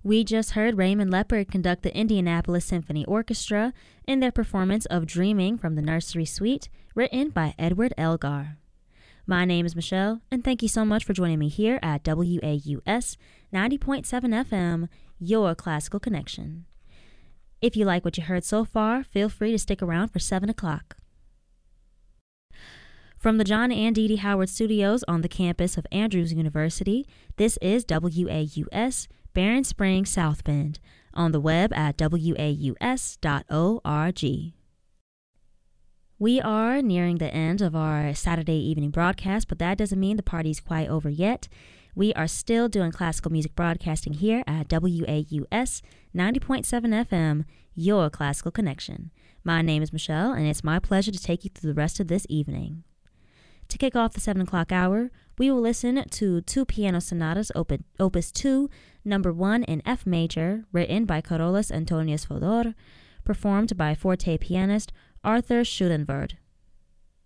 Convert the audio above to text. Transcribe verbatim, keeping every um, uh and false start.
We just heard Raymond Leopard conduct the Indianapolis Symphony Orchestra in their performance of Dreaming from the Nursery Suite, written by Edward Elgar. My name is Michelle, and thank you so much for joining me here at W A U S ninety point seven F M, your classical connection. If you like what you heard so far, feel free to stick around for seven o'clock. From the John and Dee Dee Howard Studios on the campus of Andrews University, this is W A U S Barron Springs South Bend, on the web at W A U S dot org. We are nearing the end of our Saturday evening broadcast, but that doesn't mean the party's quite over yet. We are still doing classical music broadcasting here at W A U S ninety point seven F M, your classical connection. My name is Michelle, and it's my pleasure to take you through the rest of this evening. To kick off the seven o'clock hour, we will listen to two piano sonatas, op- Opus two, number one in F major, written by Carolus Antonius Fodor, performed by forte pianist Arthur Schulenburg.